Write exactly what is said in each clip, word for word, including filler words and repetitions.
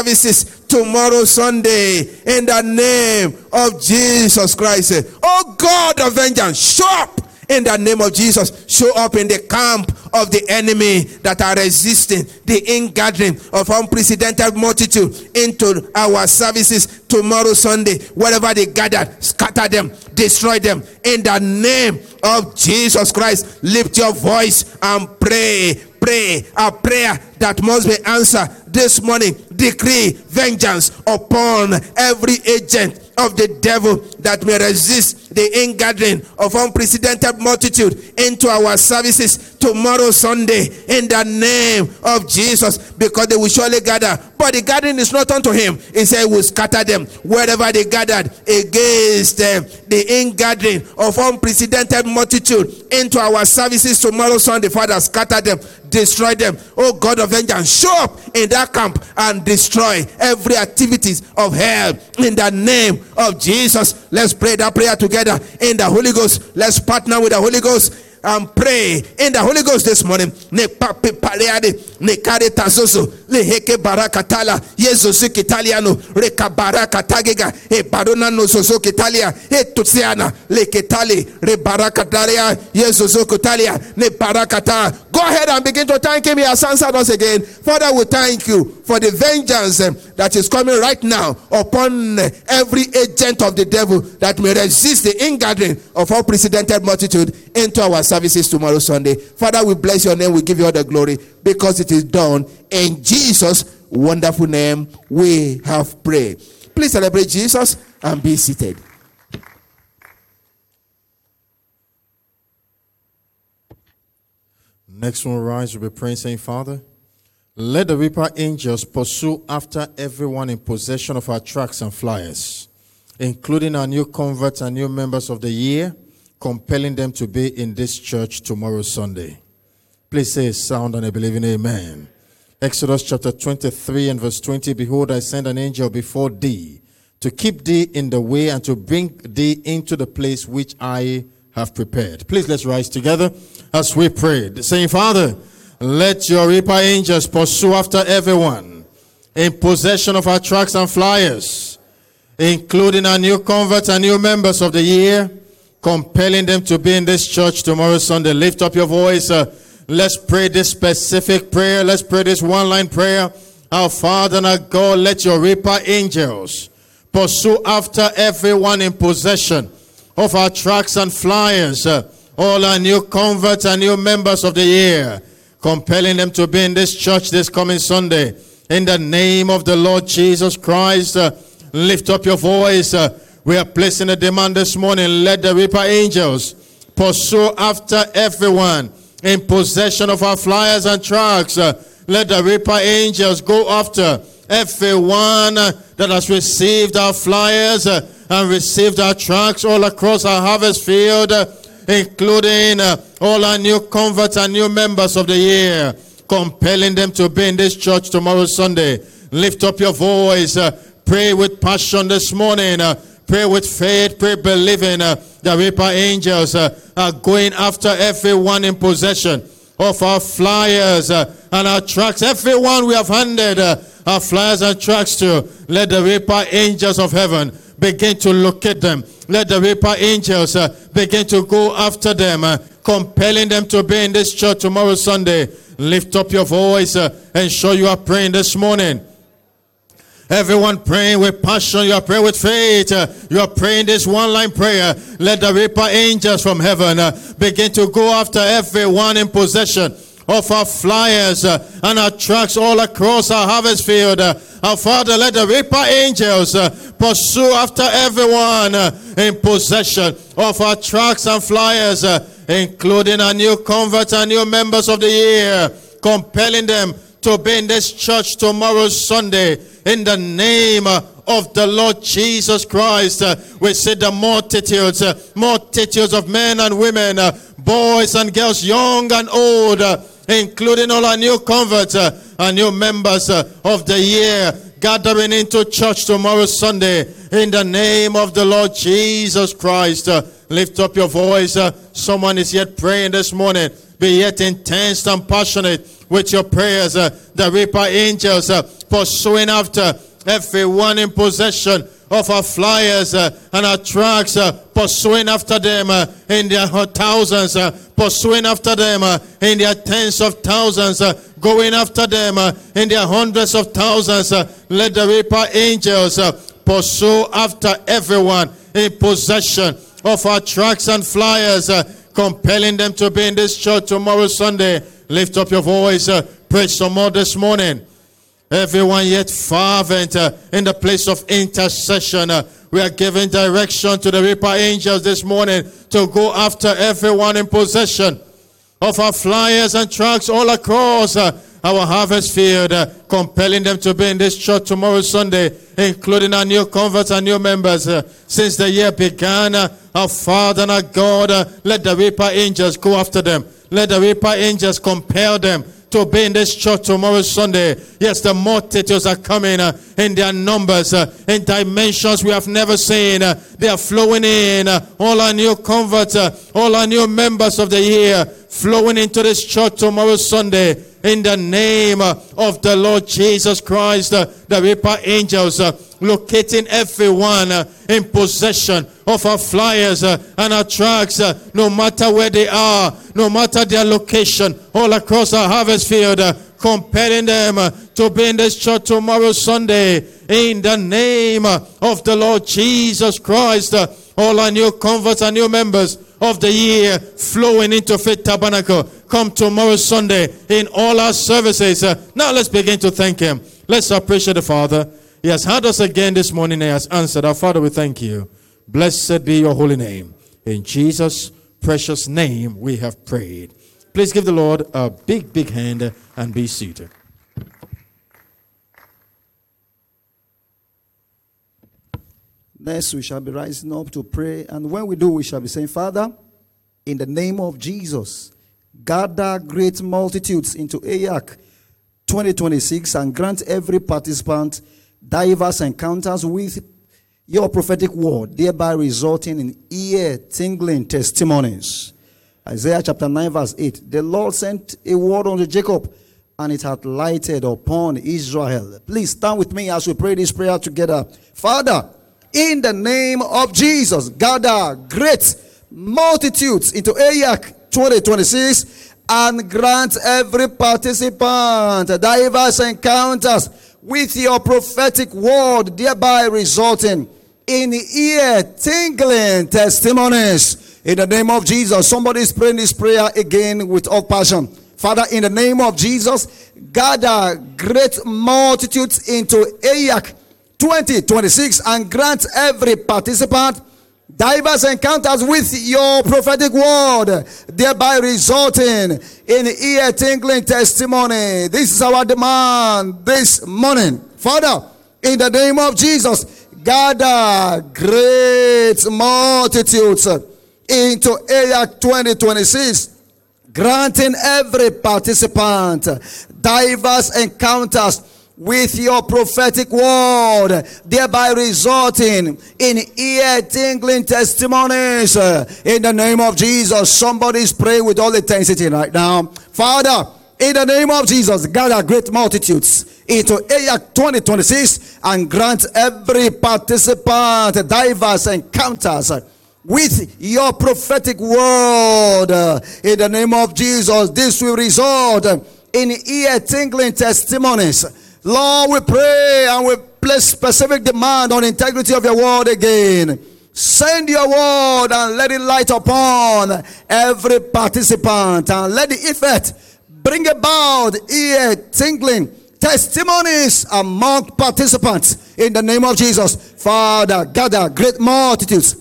services tomorrow Sunday in the name of Jesus Christ. Oh God of vengeance, show up in the name of Jesus. Show up in the camp of the enemy that are resisting the ingathering of unprecedented multitude into our services tomorrow Sunday. Wherever they gather, scatter them, destroy them in the name of Jesus Christ. Lift your voice and pray. Pray a prayer that must be answered this morning. Decree vengeance upon every agent of the devil that may resist the ingathering of unprecedented multitude into our services tomorrow Sunday in the name of Jesus, because they will surely gather, but the gathering is not unto him. He said he will scatter them wherever they gathered against uh, the ingathering of unprecedented multitude into our services tomorrow Sunday. Father, scatter them, destroy them. Oh God of vengeance, show up in that camp and destroy every activities of hell in the name of Jesus. Let's pray that prayer together in the Holy Ghost. Let's partner with the Holy Ghost and pray in the Holy Ghost this morning. Ne pape paleade, ne kare tazoso, le heke barakatala, yezosu kitaliano, reka barakatagega, e barona no soso kitalia, e tutsiana, le ketali, re barakatalia, yezosu kitalia, ne barakata. Go ahead and begin to thank him. He has answered us again. Father, we thank you for the vengeance um, that is coming right now upon uh, every agent of the devil that may resist the ingathering of unprecedented multitude into our services tomorrow Sunday. Father, we bless your name. We give you all the glory because it is done in Jesus' wonderful name. We have prayed. Please celebrate Jesus and be seated. Next one rise, we'll be praying, saying, Father, let the reaper angels pursue after everyone in possession of our tracts and flyers, including our new converts and new members of the year, compelling them to be in this church tomorrow Sunday. Please say a sound and a believing amen. Exodus chapter twenty-three and verse twenty, behold, I send an angel before thee to keep thee in the way and to bring thee into the place which I have prepared. Please let's rise together as we pray, saying, Father, let your reaper angels pursue after everyone in possession of our tracts and flyers, including our new converts and new members of the year, compelling them to be in this church tomorrow Sunday. Lift up your voice. Uh, let's pray this specific prayer. Let's pray this one-line prayer. Our Father and our God, let your reaper angels pursue after everyone in possession of our tracts and flyers, uh, all our new converts and new members of the year, compelling them to be in this church this coming Sunday. In the name of the Lord Jesus Christ, uh, lift up your voice. Uh, we are placing a demand this morning. Let the reaper angels pursue after everyone in possession of our flyers and tracts. Uh, let the reaper angels go after everyone uh, that has received our flyers uh, and received our tracts all across our harvest field, uh, including uh, all our new converts and new members of the year, compelling them to be in this church tomorrow Sunday. Lift up your voice. Uh, pray with passion this morning. Uh, pray with faith. Pray believing. Uh, the reaper angels uh, are going after everyone in possession of our flyers uh, and our tracts. Everyone we have handed uh, our flyers and tracts to, let the reaper angels of heaven begin to locate them. Let the reaper angels uh, begin to go after them, uh, compelling them to be in this church tomorrow Sunday. Lift up your voice uh, and show you are praying this morning. Everyone praying with passion. You are praying with faith. Uh, you are praying this one-line prayer. Let the reaper angels from heaven uh, begin to go after everyone in possession of our flyers uh, and our tracts all across our harvest field. Uh, our Father, let the reaper angels uh, pursue after everyone uh, in possession of our tracts and flyers, uh, including our new converts and new members of the year, compelling them to be in this church tomorrow Sunday. In the name uh, of the Lord Jesus Christ, uh, we see the multitudes, uh, multitudes of men and women, uh, boys and girls, young and old, uh, including all our new converts uh, and new members uh, of the year, gathering into church tomorrow Sunday. In the name of the Lord Jesus Christ, uh, lift up your voice. Uh, someone is yet praying this morning. be yet intense and passionate with your prayers. Uh, the Reaper angels uh, pursuing after everyone in possession of our flyers uh, and our tracks, uh, pursuing after them uh, in their thousands, uh, pursuing after them uh, in their tens of thousands, uh, going after them uh, in their hundreds of thousands. Uh, let the Reaper angels uh, pursue after everyone in possession of our tracks and flyers, uh, compelling them to be in this church tomorrow Sunday. Lift up your voice, uh, preach some more this morning. Everyone yet fervent uh, in the place of intercession. Uh, we are giving direction to the Reaper angels this morning to go after everyone in possession of our flyers and tracks all across uh, our harvest field, uh, compelling them to be in this church tomorrow Sunday, including our new converts and new members. Uh, since the year began, uh, our Father and our God, uh, let the Reaper angels go after them. Let the Reaper angels compel them to be in this church tomorrow Sunday. Yes, the multitudes are coming uh, in their numbers, uh, in dimensions we have never seen. Uh, they are flowing in. Uh, all our new converts, uh, all our new members of the year, flowing into this church tomorrow Sunday. In the name uh, of the Lord Jesus Christ, uh, the Reaper angels uh, locating everyone uh, in possession of our flyers uh, and our tracks, uh, no matter where they are, no matter their location, all across our harvest field, uh, compelling them uh, to be in this church tomorrow Sunday. In the name uh, of the Lord Jesus Christ, uh, all our new converts and new members of the year flowing into Faith Tabernacle. Come tomorrow Sunday in all our services. Uh, now let's begin to thank Him. Let's appreciate the Father. He has heard us again this morning. He has answered. Our Father, we thank you. Blessed be your holy name. In Jesus' precious name we have prayed. Please give the Lord a big, big hand and be seated. Next, we shall be rising up to pray. And when we do, we shall be saying, Father, in the name of Jesus, gather great multitudes into A Y A C twenty twenty-six and grant every participant diverse encounters with your prophetic word, thereby resulting in ear-tingling testimonies. Isaiah chapter nine verse eight. The Lord sent a word unto Jacob, and it hath lighted upon Israel. Please stand with me as we pray this prayer together. Father, in the name of Jesus, gather great multitudes into A Y A C twenty twenty-six and grant every participant diverse encounters with your prophetic word, thereby resulting in ear-tingling testimonies. In the name of Jesus, somebody is praying this prayer again with all passion. Father, in the name of Jesus, gather great multitudes into A Y A C twenty twenty-six and grant every participant diverse encounters with your prophetic word, thereby resulting in ear-tingling testimony. This is our demand this morning. Father, in the name of Jesus, gather great multitudes into A Y A C twenty twenty-six, granting every participant diverse encounters with your prophetic word, thereby resulting in ear-tingling testimonies. In the name of Jesus, somebody's praying with all intensity right now. Father, in the name of Jesus, gather great multitudes into A Y A C twenty twenty-six and grant every participant diverse encounters with your prophetic word. In the name of Jesus, this will result in ear-tingling testimonies. Lord, we pray and we place specific demand on integrity of your word again. Send your word and let it light upon every participant, and let the effect bring about ear-tingling testimonies among participants. In the name of Jesus, Father, gather great multitudes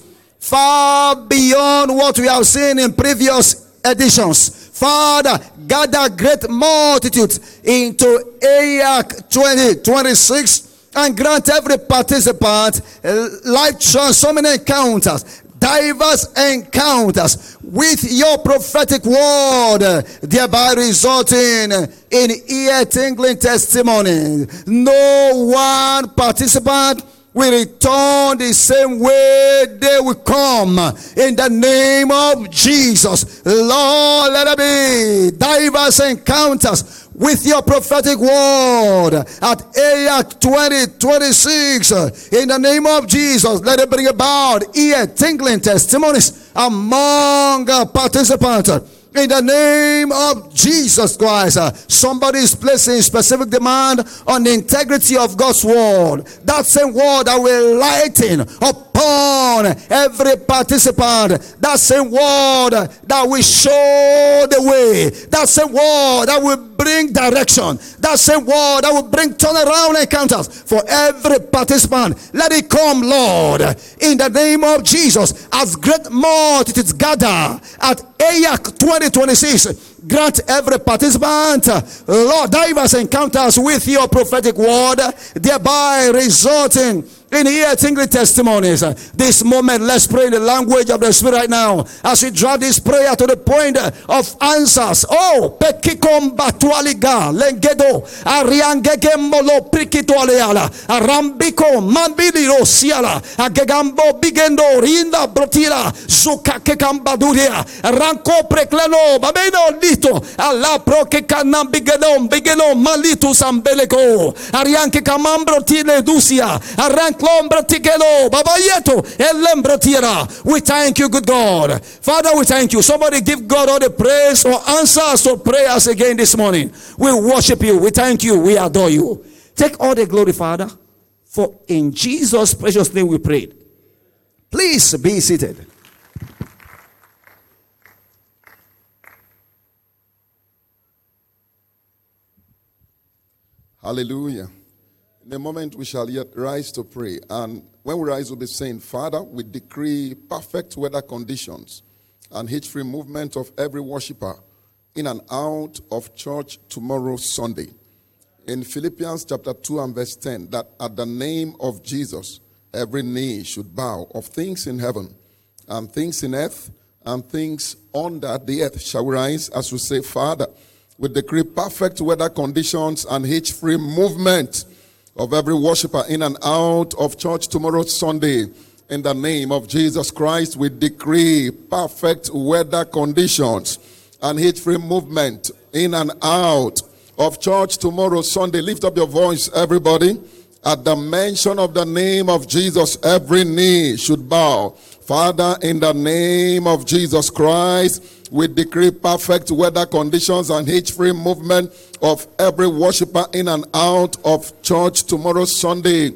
far beyond what we have seen in previous editions. Father, gather great multitudes into A Y A C twenty twenty-six and grant every participant life transforming encounters, diverse encounters with your prophetic word, thereby resulting in ear-tingling testimony. No one participant we return the same way they will come. In the name of Jesus, Lord, let there be diverse encounters with your prophetic word at A Y A C twenty twenty-six. In the name of Jesus, let it bring about ear tingling testimonies among uh, participants. In the name of Jesus Christ, uh, somebody is placing specific demand on the integrity of God's word. That same word that will lighten upon every participant. That same word that will show the way. That same word that will bring direction. That same word that will bring turnaround encounters for every participant. Let it come, Lord, in the name of Jesus. As great multitudes gather at A Y A C twenty twenty-six, grant every participant, Lord, diverse encounters with your prophetic word, thereby resulting in ear tingling testimonies. This moment, let's pray in the language of the Spirit right now as we drive this prayer to the point of answers. Oh, pekikom batualiga lengedo ariangege molo prikito aleala arambiko mambili rosiala agegambo bigendo rinda brotila zuka kekambaduria ranko prekleno babeno lito alla proke kanam bigedom bigeno malitu sambeleko arianke kamambro tile dusia arank. We thank you, good God. Father, we thank you. Somebody give God all the praise or answers to prayers again this morning. We worship you. We thank you. We adore you. Take all the glory, Father. For in Jesus' precious name we prayed. Please be seated. Hallelujah. In a moment we shall yet rise to pray. And when we rise, we'll be saying, Father, we decree perfect weather conditions and hitch-free movement of every worshiper in and out of church tomorrow, Sunday. In Philippians chapter two and verse ten, that at the name of Jesus, every knee should bow of things in heaven and things in earth and things under the earth. Shall we rise as we say, Father, we decree perfect weather conditions and hitch-free movement of every worshiper in and out of church tomorrow, Sunday. In the name of Jesus Christ, we decree perfect weather conditions and hitch-free movement in and out of church tomorrow, Sunday. Lift up your voice, everybody. At the mention of the name of Jesus, every knee should bow. Father, in the name of Jesus Christ, we decree perfect weather conditions and hitch-free movement of every worshiper in and out of church tomorrow, Sunday.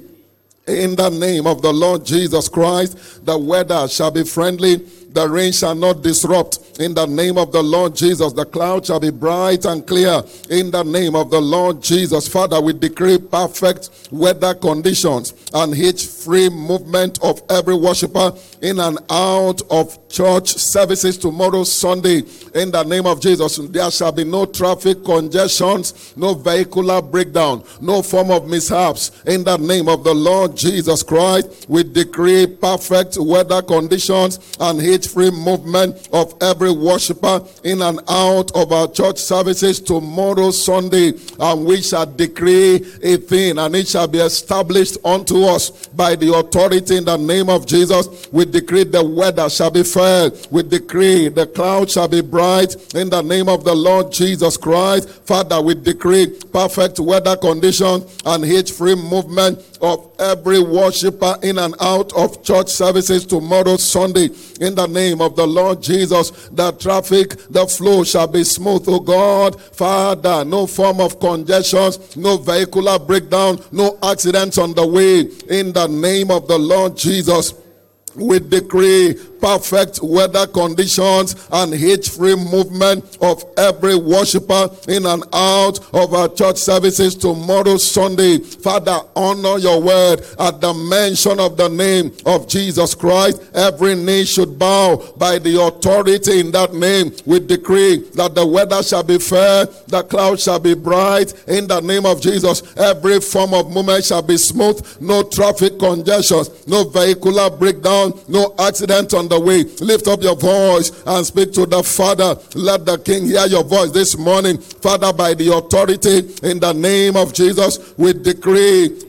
In the name of the Lord Jesus Christ, the weather shall be friendly. The rain shall not disrupt. In the name of the Lord Jesus, the cloud shall be bright and clear. In the name of the Lord Jesus, Father, we decree perfect weather conditions and hitch-free movement of every worshiper in and out of church services tomorrow, Sunday. In the name of Jesus, there shall be no traffic congestions, no vehicular breakdown, no form of mishaps. In the name of the Lord Jesus Christ, we decree perfect weather conditions and hitch-free movement of every worshiper in and out of our church services tomorrow, Sunday. And we shall decree a thing, and it shall be established unto us by the authority in the name of Jesus. We decree the weather shall be fair. We decree the cloud shall be bright in the name of the Lord Jesus Christ. Father, we decree perfect weather conditions and hitch-free movement of every worshiper in and out of church services tomorrow, Sunday. In the name of the Lord Jesus, the traffic, the flow shall be smooth, oh God. Father, no form of congestions, no vehicular breakdown, no accidents on the way. In the name of the Lord Jesus, we decree perfect weather conditions and hitch-free movement of every worshiper in and out of our church services tomorrow, Sunday. Father, honor your word. At the mention of the name of Jesus Christ, every knee should bow by the authority in that name. We decree that the weather shall be fair, the cloud shall be bright. In the name of Jesus, every form of movement shall be smooth, no traffic congestions, no vehicular breakdown, no accident on the way. Lift up your voice and speak to the Father. Let the King hear your voice this morning. Father, by the authority in the name of Jesus, we decree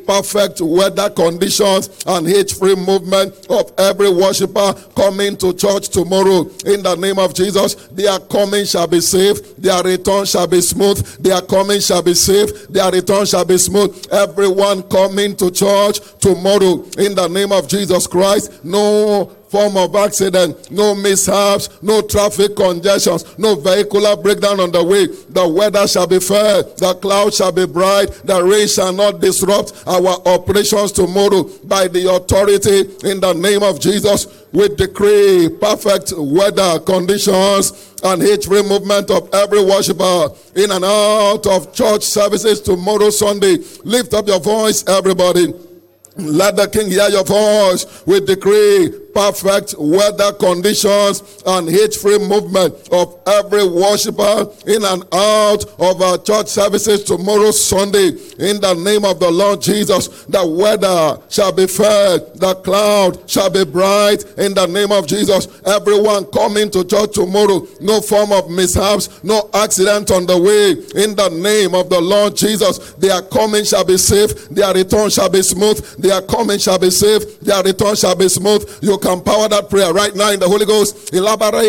perfect weather conditions and hitch-free movement of every worshiper coming to church tomorrow. In the name of Jesus, their coming shall be safe, their return shall be smooth, their coming shall be safe, their return shall be smooth. Everyone coming to church tomorrow, in the name of Jesus Christ, no form of accident, no mishaps, no traffic congestions, no vehicular breakdown on the way. The weather shall be fair, the clouds shall be bright, the rain shall not disrupt our operations tomorrow. By the authority in the name of Jesus, we decree perfect weather conditions and hitch-free movement of every worshiper in and out of church services tomorrow Sunday. Lift up your voice, everybody. Let the King hear your voice. We decree perfect weather conditions and hitch-free movement of every worshiper in and out of our church services tomorrow Sunday. In the name of the Lord Jesus, the weather shall be fair, the cloud shall be bright. In the name of Jesus, everyone coming to church tomorrow, no form of mishaps, no accident on the way. In the name of the Lord Jesus, their coming shall be safe, their return shall be smooth, their coming shall be safe, their return shall be smooth. You can power that prayer right now in the Holy Ghost. Elaborate.